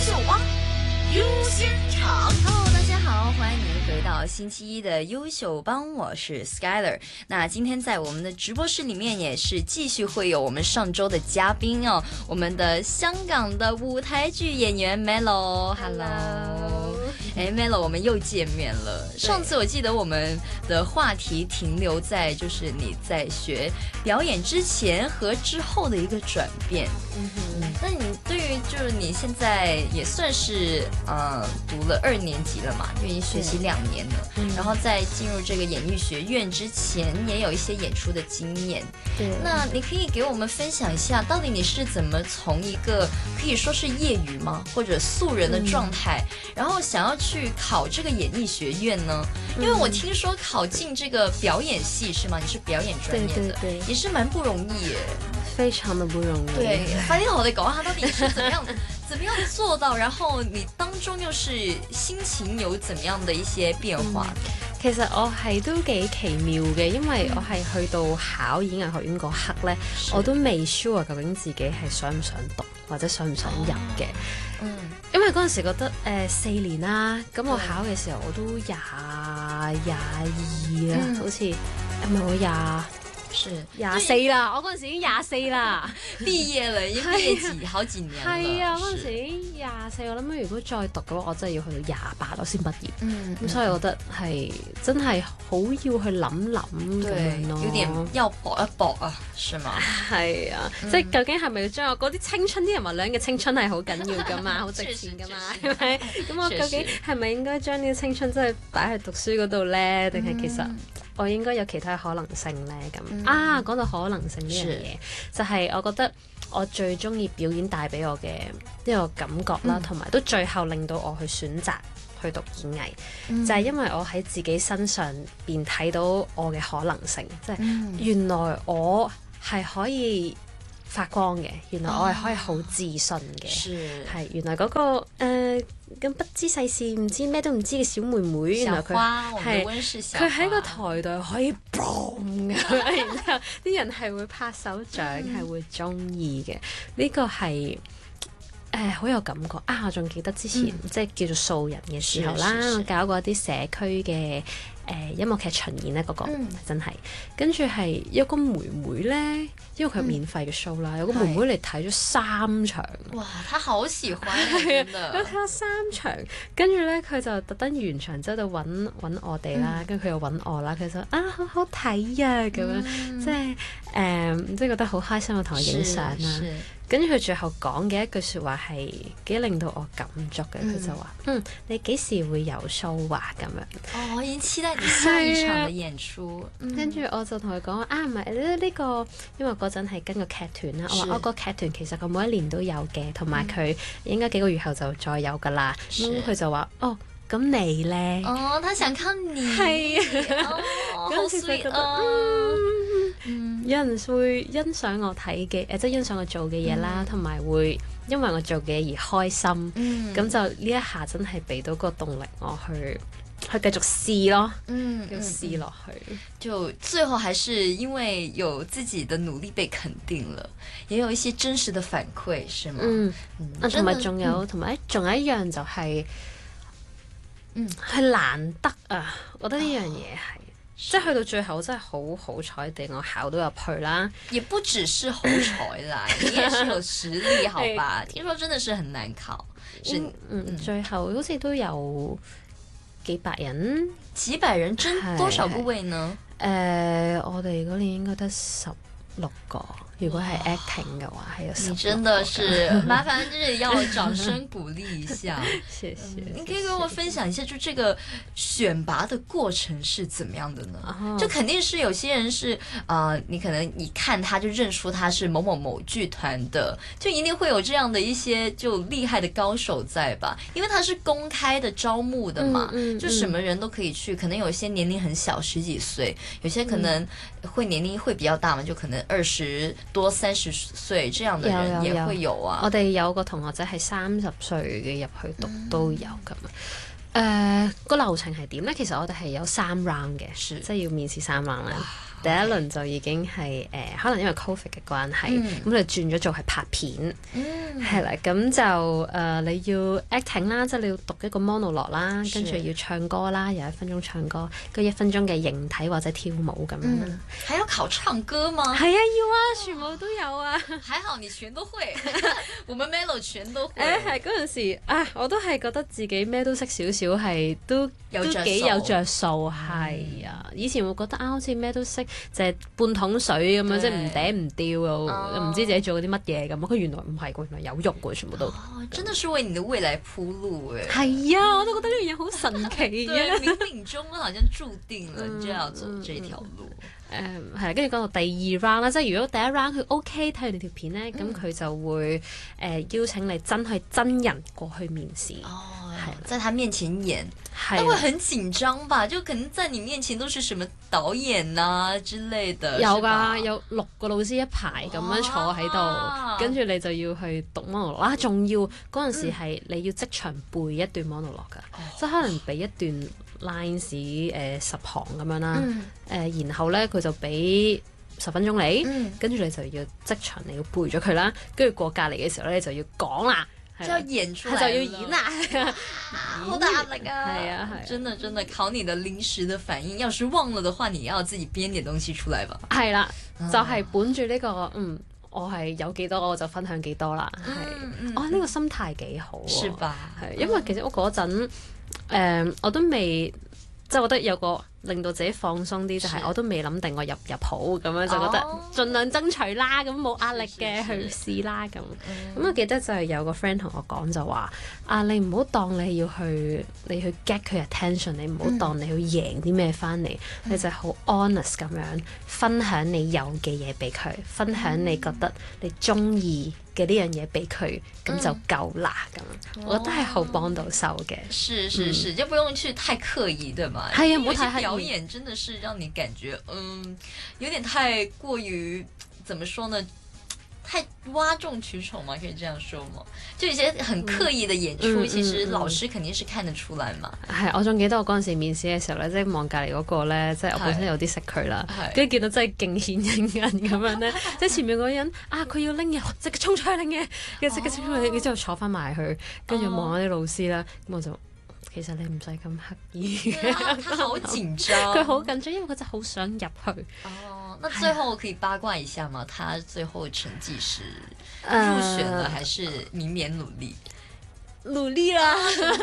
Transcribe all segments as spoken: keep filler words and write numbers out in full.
秀帮优先场。 Hello， 大家好，欢迎您回到星期一的优秀帮，我是 Skyler。那今天在我们的直播室里面也是继续会有我们上周的嘉宾哦，我们的香港的舞台剧演员 Melo。Hello， 哎 Melo， 我们又见面了。上次我记得我们的话题停留在就是你在学表演之前和之后的一个转变。嗯哼，那你对于就是你现在也算是呃读了二年级了嘛，就已经学习两年了，嗯、然后在进入这个演艺学院之前，也有一些演出的经验。 对， 那你可以给我们分享一下，到底你是怎么从一个可以说是业余吗，或者素人的状态，嗯、然后想要去考这个演艺学院呢？因为我听说考进这个表演系是吗？你是表演专业的， 对对对， 也是蛮不容易耶。 非常的不容易。 對，快啲同我哋講下到底是怎麼樣怎麼樣做到，然後你當中又是心情有怎麼樣的一些變化？ 嗯、其實我係都幾奇妙嘅，因為我係去到考演藝學院嗰刻咧，我都未 sure 究竟自己係想唔想讀或者想唔想入嘅。嗯，因為嗰陣時覺得誒四、呃、年啦，咁我考嘅時候我都廿廿二啦，嗯、好似係咪我廿？ 是廿四啦，我嗰陣時已經廿四啦， 畢業了，已經畢業幾好幾年了。 係啊，嗰陣時已經廿四，我諗如果再讀嘅話，我真係要去到廿八我先畢業。嗯，咁所以我覺得係真係好要去諗諗咁樣咯。 有點要搏一搏啊，是嘛？ 係啊，嗯、即係究竟係咪要將我嗰啲青春，啲人話兩嘅青春係好緊要噶嘛，好值錢噶嘛，係咪？咁我究竟係咪應該將呢個青春真係擺喺讀書嗰度咧，定係其實？嗯我應該有其他可能性呢？咁、嗯、啊，講到可能性呢樣嘢，就係我覺得我最中意表演帶俾我嘅呢個感覺啦，同埋、嗯、都最後令到我去選擇去讀演藝，嗯、就係因為我喺自己身上邊睇到我嘅可能性，即係、嗯、原來我係可以發光嘅，原來我係可以好自信嘅，係、哦、原來嗰、那個誒。呃咁不知世事唔知咩都唔知嘅小妹妹，原來佢係佢喺個台度可以 boom 咁，然之後啲人係會拍手掌，係、嗯、會中意嘅。呢、這個係誒好有感覺啊！我仲記得之前、嗯、即係叫做素人嘅時候啦，我搞過一啲社區嘅誒、呃、音樂劇巡演咧，嗰、那個、嗯、真係跟住係有個妹妹咧。因為佢係免費嘅 show 啦，嗯、有個妹妹嚟睇咗三場。 哇！他好喜歡啊， 真的。 佢睇咗三場，跟住咧佢就特登完場之後就揾揾我哋啦，跟住佢又揾我啦，佢就啊好好睇啊咁樣，嗯、即係誒、嗯、即係覺得好開心，我同佢影相啦。跟住佢最後講嘅一句説話係幾令到我感觸嘅，佢、嗯、就話：嗯，你幾時會有 show 啊？咁樣。 哦，我已經期待你下一場嘅演出。 跟住、嗯、我就同佢講啊，唔係呢呢個，因為嗰陣係跟個劇團啦。我話我個劇團其實佢每一年都有嘅，同埋佢應該幾個月後就再有㗎啦。咁佢、嗯、就話：哦，咁你咧？ 哦，他想看你。 係啊。 哦， 好 sweet 啊！嗯，有人會欣賞我睇嘅，誒，即係欣賞我做嘅嘢啦，同埋、嗯、會因為我做嘅嘢而開心。咁、嗯、就呢一下真係俾到個動力我去去繼續試咯。嗯，要試落去。 就最後還是因為有自己的努力被肯定了，也有一些真實的反饋，是嗎？嗯， 啊，同埋仲有，同埋仲有一樣就係、是，嗯，係難得啊！我覺得呢樣嘢係。即係去到最後真係好好彩地我考到入去啦， 也不只是好彩啦，你也是有實力，好吧？聽說真的是很難考，是嗯，嗯最後好似都有幾百人， 幾百人爭多少個位呢？ 誒、呃，我哋嗰年應該得十六個。如果係 acting 嘅話，係有十。你真的是麻煩，就是要掌聲鼓勵一下。 謝謝。嗯、 你可以跟我分享一下，就這個選拔的過程是怎麼樣的呢？哦、就肯定是有些人是啊、呃，你可能一看他就認出他是某某某劇團的，就一定會有這樣的一些就厲害的高手在吧？因為他是公開的招募的嘛，嗯嗯、就什麼人都可以去。可能有些年齡很小，十幾歲，有些可能會年齡會比較大嘛，就可能二十。多三十歲這樣的人也會有啊。 有有有我哋有個同學仔係三十歲嘅入去讀、嗯、都有咁啊。誒、呃，個流程係點咧？其實我哋係有三 round 嘅，即係要面試三 round 啦。 第一輪就已經係誒、呃，可能因為 Covid 嘅關係，咁、嗯、就轉咗做係拍片，係啦、嗯，咁就誒、呃、你要 acting 啦，即係你要讀一個 monologue 啦，跟住要唱歌啦，有一分鐘唱歌，跟一分鐘嘅形體或者跳舞咁樣。 嗯，還要考唱歌嗎？ 係啊，要啊，全部都有啊。 還好你全都會，我們 Melo 全都會。 誒係嗰陣時啊，我都係覺得自己咩都識少少，係都有都幾有着數，係、嗯、啊。以前會覺得啊，好似咩都識，就係半桶水咁樣，即係唔嗲唔吊又唔知自己做啲乜嘢咁。佢原來唔係喎，原來有用喎，全部都。哦， 真的是為你的未來鋪路誒。 係啊，我都覺得呢樣嘢好神奇啊。 對，冥冥中好像注定了你就要走這條路。 誒係，跟住講到第二 round 啦，即係如果第一 round 佢 OK 睇完你條片咧，咁佢、嗯、就會誒、呃、邀請你真係真人過去面試。 哦，係，在他面前演， 係， 那會很緊張吧？就可能在你面前都是什麼導演啊之類的。有㗎，有六個老師一排咁樣坐喺度，跟住、哦、你就要去讀 monologue 啦。仲要嗰陣時係你要即場背一段 monologue 㗎，嗯、即係可能俾一段 lines 誒、呃、十行咁樣啦。誒、嗯呃，然後咧佢就俾十分鐘你，跟住、嗯、你就要即場你要背咗佢啦。跟住過隔離嘅時候咧，你就要講啦。 就要演出來， 就要演啊！ 好大壓力啊！ 係啊係， 真的真的考你的臨時的反應。要是忘了的話，你要自己編點東西出來吧。 係啦，就係、是、本住呢、這個嗯，我係有幾多我就分享幾多啦。係、嗯嗯，哦呢、這個心態幾好啊。 是吧？ 係，因為其實我嗰陣誒我都未。即係覺得有個令到自己放鬆啲，就係我都未諗定我入入好咁樣，就覺得盡量爭取啦，咁冇壓力嘅去試啦咁。咁我記得就係有個 friend 同我講就話：啊，你唔好當你要去你去 get 佢 attention，你唔好當你要贏啲咩翻嚟，嗯、你就係好 honest 咁樣分享你有嘅嘢俾佢，分享你覺得你中意嘅呢樣嘢俾佢，咁就夠啦咁。嗯、我覺得係好幫到手嘅。 是是是，嗯、就不用去太刻意，對嗎？ 係啊， 有些表演真的是讓你感覺，嗯，有點太過於，怎麼說呢？太嘩眾取寵嘛，可以這樣說嘛？就一些很刻意的演出，嗯、其實老師肯定是看得出來嘛。係、嗯嗯嗯，我仲記得我嗰陣時面試嘅時候咧，即係望隔離嗰個咧，即係我本身有啲識佢啦，跟住見到真係勁顯影人咁樣咧，即係前面嗰個人啊，佢要拎嘢，即刻衝出去拎嘢，跟住即刻衝出去，跟住之後坐翻埋去，跟住望下啲老師啦，咁我就。其實你唔使咁刻意嘅， 佢好緊張， 佢好緊張，因為佢真係好想入去。 哦，那最後可以八卦一下嗎？他最後成績是入選了，還是明年努力？ 努力啦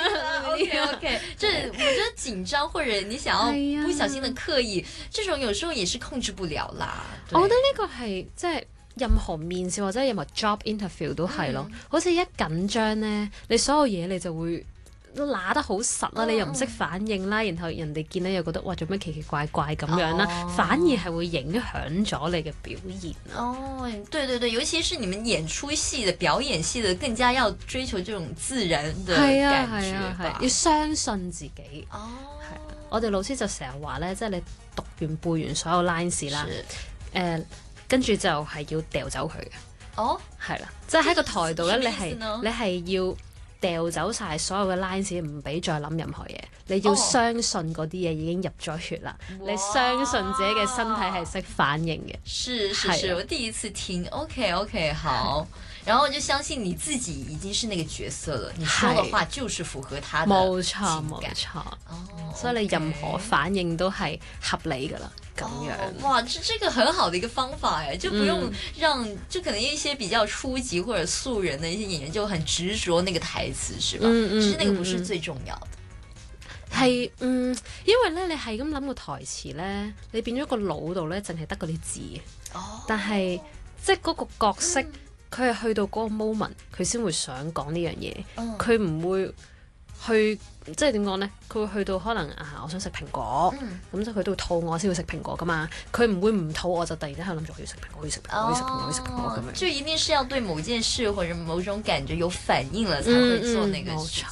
，OK OK。這我覺得緊張或者你想要不小心的刻意，這種有時候也是控制不了啦。 我覺得呢個係即係任何面試或者任何 job interview 都係咯，好似一緊張咧，你所有嘢你就會。都揦得好實啦，你又唔識反應啦，然後人哋見到又覺得哇做咩奇奇怪怪咁樣啦，哦、反而係會影響咗你嘅表現。 哦，對對對，尤其是你們演出戲的表演戲的，更加要追求這種自然的感覺。係啊係啊係，要相信自己。哦，係啊，我哋老師就成日話咧，即係你讀完背完所有 lines 啦，誒，跟住就係要掉走佢嘅。哦，係啦，即係喺個台度咧，你係你係要。掉走晒所有嘅 lines，唔俾再諗任何嘢。你要相信嗰啲嘢已經入咗血啦。Oh. 你相信自己嘅身體係識反應嘅。是是是，我第一次聽。OK OK， 好。然後我就相信你自己已經是那個角色了，你說的話就是符合他的冇錯冇錯。哦，oh, 所以你任何反應都係合理噶啦。咁樣、 哦、哇，這這個很好的一個方法誒，就不用讓、嗯、就可能一些比較初級或者素人的一些演員就很執着那個台詞，是吧？嗯嗯、其實那個不是最重要的。 係嗯，嗯，因為咧你係咁諗個台詞咧，你變咗個腦度咧，淨係得嗰啲字。哦。但係即係嗰個角色，佢係、嗯、去到嗰個 moment，佢先會想講呢樣嘢，佢唔、嗯、會。去即係點講咧？佢會去到可能啊，我想食蘋果，咁即係佢都會肚餓先會食蘋果噶嘛。佢唔會唔肚餓就突然間喺度諗住我要食蘋果，我要食蘋果，我要食蘋果，我要食蘋果咁樣。 就一定是要對某件事或者某種感覺有反應了，才會做那個事情。 冇錯冇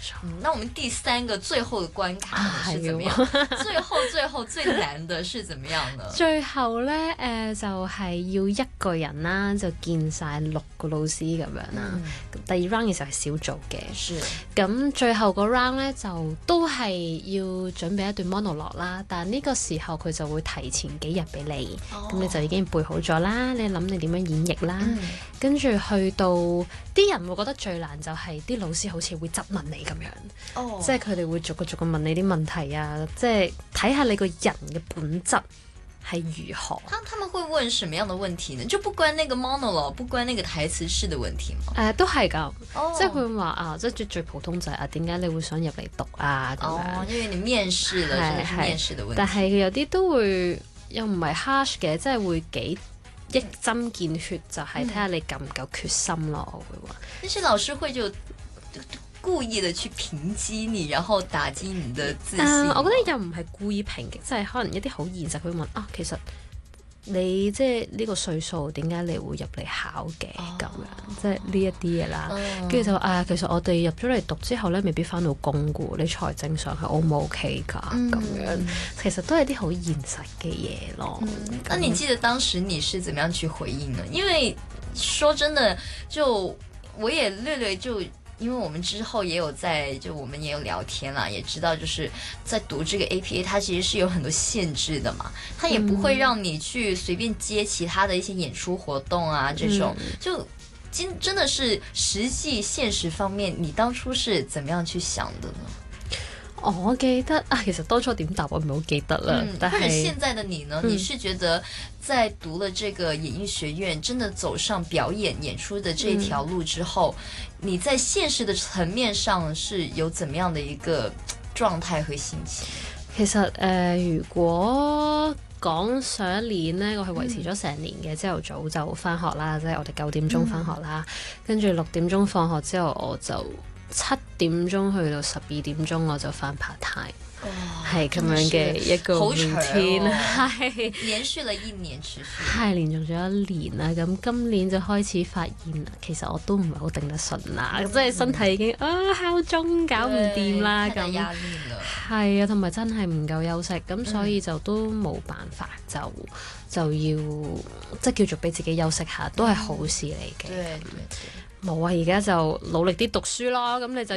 錯。 嗯，那我們第三個最後的關卡係怎麼樣？ 啊、 最後最後最難的是怎麼樣呢？ 最後咧誒、呃、就係、是、要一個人啦，就見晒六個老師咁樣啦。嗯、第二 round 嘅時候係小組嘅，咁是最後個 round 咧就都係要準備一段 monologue 啦。但係呢個時候佢就會提前幾日俾你，咁、哦、你就已經背好咗啦。你諗你點樣演繹啦？嗯、跟住去到啲人會覺得最難就係啲老師好似會質問你咁樣，哦、即係佢哋會逐個逐個問你啲問題啊，即係睇下你個人嘅本質係如何。 他他們會問什麼樣的問題呢？就不關那個 monologue， 不關那個台詞式的問題嗎？ 誒、呃，都係㗎， 哦、 即係佢會話啊，即係最最普通就係啊，點解你會想入嚟讀啊咁樣？ 哦，因為你面試了，真係是面試的問題。 但係有啲都會又唔係 harsh 嘅，即係會幾一針見血，就係睇下你夠唔夠決心咯。我會話， 但是老師會就故意的去抨擊你，然後打擊你的自信。 Uh, 我覺得又唔係故意抨擊，即係可能一啲好現實，佢會問啊，其實你即係呢個歲數，點解你會入嚟考嘅咁、oh. 樣？即係呢一啲嘢啦。跟住、oh. 就話啊，其實我哋入咗嚟讀之後咧，未必翻到工噶，你財政上係 O 唔 OK 噶咁、mm. 樣。其實都係啲好現實嘅嘢咯。 嗯、那你記得當時你是怎麼樣去回應呢？因為說真的，就我也略略就。因為我們之後也有在，就我們也有聊天啦，也知道就是在讀這個 A P A， 它其實是有很多限制的嘛，它也不會讓你去隨便接其他的一些演出活動啊，這種、嗯、就真真的是實際現實方面，你當初是怎麼樣去想的呢？ 我記得啊，其實當初點答我唔係好記得啦。 嗯、 但係或者現在的你呢？嗯、你是覺得在讀了這個演藝學院，真的走上表演演出的這條路之後，嗯、你在現實的層面上是有怎麼樣的一個狀態和心情？ 其實誒、呃，如果講上一年呢，我係維持咗成年嘅，朝頭、嗯、早就返學啦，即係我哋九點鐘返學啦，嗯、跟住六點鐘放學之後我就。七點鐘去到十二點鐘我就返 part time，係咁樣嘅一個 routine，係連續了一年持續， 係連續咗一年啦。咁今年就開始發現，其實我都唔係好頂得順啦，即係、嗯、身體已經啊敲鐘搞唔掂啦，咁係啊，同埋真係唔夠休息，咁所以就都冇辦法，就就要即係叫做俾自己休息下，都係好事嚟嘅。冇啊！而家就努力啲讀書咯，咁你就。